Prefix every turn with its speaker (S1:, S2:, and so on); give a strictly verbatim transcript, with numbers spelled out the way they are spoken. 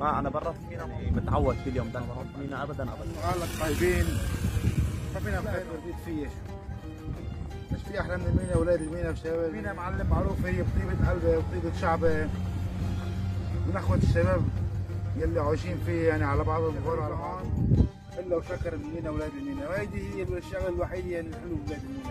S1: ما انا برا في مينا متعود كل يوم ضل بروح مينا ابدا ابدا.
S2: اهلك طيبين، ما فينا بخير بيت فيه شو. مش في احلى من المينا، اولاد المينا وشباب مينا معلم معروف هي بطيبه قلبه وبطيبه شعبه من اخوه الشباب يلي عايشين فيه، يعني على بعضهم بغور على بعض الا وشكر المينا اولاد المينا، وهيدي هي الشغله الوحيده اللي الحلو باولاد المينا.